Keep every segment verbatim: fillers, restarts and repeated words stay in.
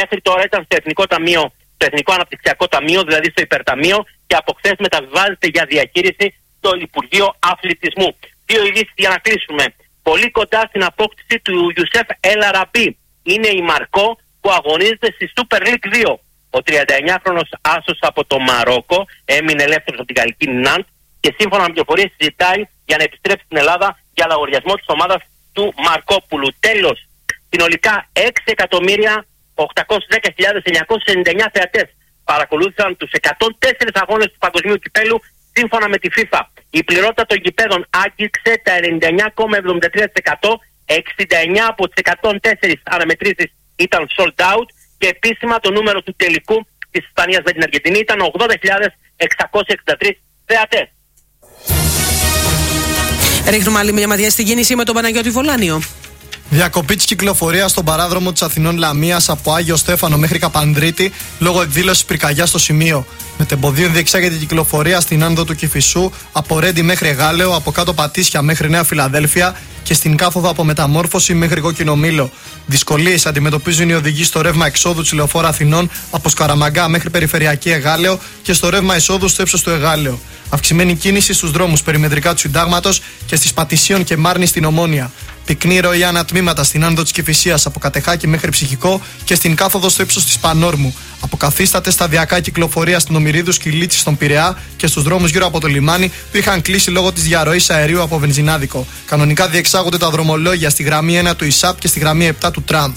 Μέχρι τώρα ήταν στο Εθνικό Ταμείο, το Εθνικό Αναπτυξιακό Ταμείο, δηλαδή στο Υπερταμείο, και από χθες μεταβιβάζεται για διαχείριση στο Υπουργείο Αθλητισμού. Δύο ειδήσεις για να κλείσουμε. Πολύ κοντά στην απόκτηση του Ιουσέφ El Arabi είναι η Μαρκό, που αγωνίζεται στη Super League δύο. Ο τριανταεννιάχρονος άσος από το Μαρόκο έμεινε ελεύθερος από την γαλλική Ναντ και σύμφωνα με πληροφορίες συζητάει για να επιστρέψει στην Ελλάδα για λογαριασμό της ομάδας του Μαρκόπουλου. Τέλος, συνολικά έξι εκατομμύρια οκτακόσιες δέκα χιλιάδες εννιακόσιοι ενενήντα εννέα θεατές παρακολούθησαν τους εκατόν τέσσερις αγώνες του Παγκοσμίου Κυπέλλου σύμφωνα με τη FIFA. Η πληρότητα των γηπέδων άγγιξε τα ενενήντα εννέα κόμμα εβδομήντα τρία τοις εκατό, εξήντα εννέα από τις εκατόν τέσσερις αναμετρήσεις ήταν sold out και επίσημα το νούμερο του τελικού της Ισπανίας με την Αργεντινή ήταν ογδόντα χιλιάδες εξακόσιοι εξήντα τρεις θεατές. Ρίχνουμε άλλη μια ματιά στην κίνηση με τον Παναγιώτη Βολάνιο. Διακοπή της κυκλοφορίας στον παράδρομο της Αθηνών Λαμίας από Άγιο Στέφανο μέχρι Καπανδρίτη λόγω εκδήλωσης πυρκαγιάς στο σημείο. Μετεμποδίων διεξάγεται η κυκλοφορία στην άνοδο του Κηφισού από Ρέντι μέχρι Εγάλεο, από κάτω Πατήσια μέχρι Νέα Φιλαδέλφια και στην κάθοδο από Μεταμόρφωση μέχρι Κόκκινο Μήλο. Δυσκολίες αντιμετωπίζουν οι οδηγοί στο ρεύμα εξόδου της Λεωφόρου Αθηνών από Σκαραμαγκά μέχρι Περιφερειακή Εγάλεο και στο ρεύμα εισόδου στο ύψος του Εγάλεο. Αυξημένη κίνηση στους δρόμους περιμετρικά του Συντάγματος και στις Πατησίων και Μάρνη στην Ομόνια. Πυκνή ροή ανατμήματα στην άνοδο της Κηφισίας από Κατεχάκη μέχρι Ψυχικό και στην κάθοδο στο ύψος της Πανόρμου. Αποκαθίσταται σταδιακά κυκλοφορία στην Ομηρίδου Κυλίτσης στον Πειραιά και στους δρόμους γύρω από το λιμάνι που είχαν κλείσει λόγω της διαρροής αερίου από βενζινάδικο. Κανονικά διεξάγονται τα δρομολόγια στη γραμμή ένα του ΙΣΑΠ και στη γραμμή επτά του Τραμ.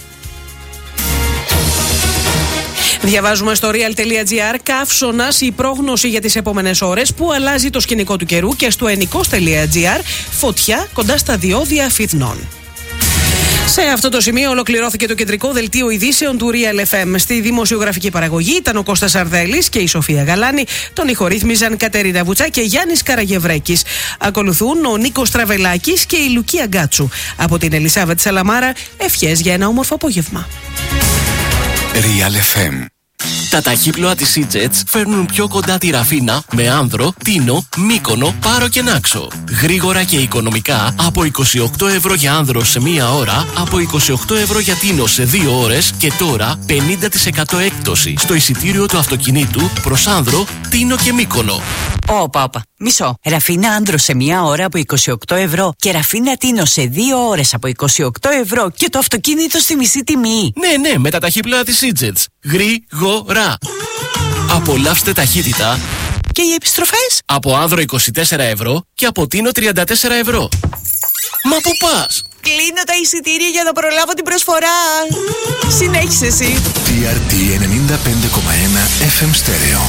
Διαβάζουμε στο real.gr καύσωνας η πρόγνωση για τις επόμενες ώρες που αλλάζει το σκηνικό του καιρού και στο ενικός.gr φωτιά κοντά στα διόδια Φυθνών. Σε αυτό το σημείο ολοκληρώθηκε το κεντρικό δελτίο ειδήσεων του Real εφ εμ. Στη δημοσιογραφική παραγωγή ήταν ο Κώστας Αρδέλης και η Σοφία Γαλάνη. Τον ηχορύθμιζαν Κατερίνα Βουτσά και Γιάννης Καραγευρέκης. Ακολουθούν ο Νίκος Τραβελάκης και η Λουκία Γκάτσου. Από την Ελισάβετ Σαλαμάρα, ευχές για ένα όμορφο απόγευμα. Real εφ εμ. Τα ταχύπλοα της E-Jets φέρνουν πιο κοντά τη Ραφίνα με Άνδρο, Τίνο, Μύκονο, Πάρο και Νάξο. Γρήγορα και οικονομικά από είκοσι οκτώ ευρώ για Άνδρο σε μία ώρα, από είκοσι οκτώ ευρώ για Τίνο σε δύο ώρες και τώρα πενήντα τοις εκατό έκπτωση στο εισιτήριο του αυτοκινήτου προς Άνδρο, Τίνο και Μύκονο. Όπα, όπα. Μισό. Ραφίνα Άνδρο σε μία ώρα από είκοσι οκτώ ευρώ και Ραφίνα Τίνο σε δύο ώρες από είκοσι οκτώ ευρώ και το αυτοκίνητο στη μισή τιμή. Ναι, ναι, με τα ταχύπλοα της E-Jets. Γρήγορα. Απολαύστε ταχύτητα. Και οι επιστροφές? Από Άνδρο είκοσι τέσσερα ευρώ και από Τίνο τριάντα τέσσερα ευρώ. Μα πού πας? Κλείνω τα εισιτήρια για να προλάβω την προσφορά. Συνέχισε εσύ. τι αρ τι ενενήντα πέντε κόμμα ένα εφ εμ Stereo.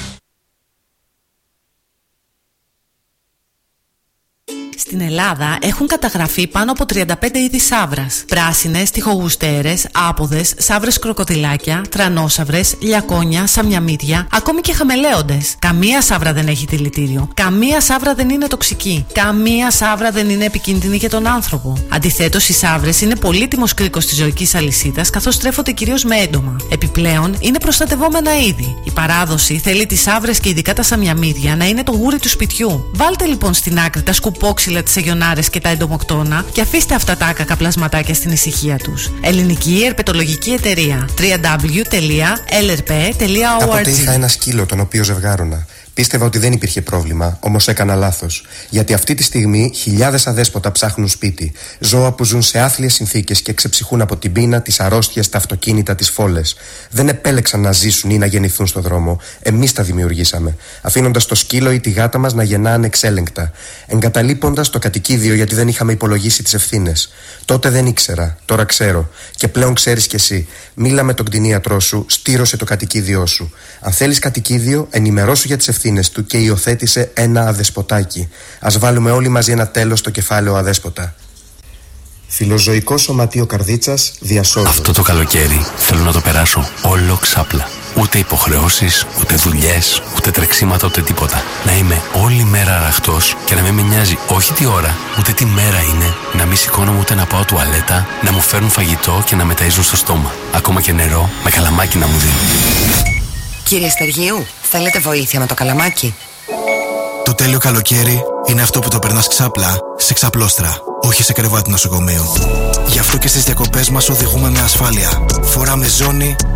Στην Ελλάδα έχουν καταγραφεί πάνω από τριάντα πέντε είδη σαύρας. Πράσινες, τυχογουστέρες, άποδες, σαύρες κροκοδιλάκια, τρανόσαυρες, λιακόνια, σαμιαμύδια, ακόμη και χαμελέοντες. Καμία σαύρα δεν έχει δηλητήριο. Καμία σαύρα δεν είναι τοξική. Καμία σαύρα δεν είναι επικίνδυνη για τον άνθρωπο. Αντιθέτως, οι σαύρες είναι πολύτιμος κρίκος της ζωικής αλυσίδας, καθώς τρέφονται κυρίως με έντομα. Επιπλέον, είναι προστατευόμενα είδη. Η παράδοση θέλει τις σαύρες και ειδικά τα σαμιαμύδια να είναι το γούρι του σπιτιού. Βάλτε λοιπόν στην άκρη τα σκουπόξυλα, τις αγιονάρες και τα εντομοκτώνα και αφήστε αυτά τα άκακα πλασματάκια στην ησυχία τους. Ελληνική Ερπετολογική Εταιρεία. double-u double-u double-u τελεία ελ αρ πι τελεία ο αρ τζι. Κάποτε είχα ένα σκύλο τον οποίο ζευγάρωνα. Πίστευα ότι δεν υπήρχε πρόβλημα, όμως έκανα λάθος. Γιατί αυτή τη στιγμή χιλιάδες αδέσποτα ψάχνουν σπίτι. Ζώα που ζουν σε άθλιες συνθήκες και ξεψυχούν από την πείνα, τις αρρώστιες, τα αυτοκίνητα, τις φόλες. Δεν επέλεξαν να ζήσουν ή να γεννηθούν στο δρόμο. Εμείς τα δημιουργήσαμε. Αφήνοντας το σκύλο ή τη γάτα μας να γεννά ανεξέλεγκτα. Εγκαταλείποντας το κατοικίδιο γιατί δεν είχαμε υπολογίσει τις ευθύνες. Τότε δεν ήξερα, τώρα ξέρω. Και πλέον ξέρεις κι εσύ. Μίλα με τον κτηνίατρό σου, στήρωσε το κατοικίδιό σου. Αν θέλεις κατοικίδιο, ενημερώσου για τις ευθύνες του και υιοθέτησε ένα αδεσποτάκι. Ας βάλουμε όλοι μαζί ένα τέλος στο κεφάλαιο αδέσποτα. Φιλοζωικό Σωματείο Καρδίτσας, Διασώζω. Αυτό το καλοκαίρι θέλω να το περάσω όλο ξάπλα. Ούτε υποχρεώσεις, ούτε δουλειές, ούτε τρεξίματα, ούτε τίποτα. Να είμαι όλη μέρα αραχτός και να μην με νοιάζει όχι τι ώρα, ούτε τι μέρα είναι. Να μην σηκώνομαι ούτε να πάω τουαλέτα, να μου φέρουν φαγητό και να με ταΐζουν στο στόμα. Ακόμα και νερό με καλαμάκι να μου δίνουν. Κύριε Στεργίου, θέλετε βοήθεια με το καλαμάκι? Το τέλειο καλοκαίρι είναι αυτό που το περνάς ξάπλα σε ξαπλώστρα, όχι σε κρεβάτι νοσοκομείου. Γι' αυτό και στις διακοπές μας οδηγούμε με ασφάλεια. Φοράμε ζώνη,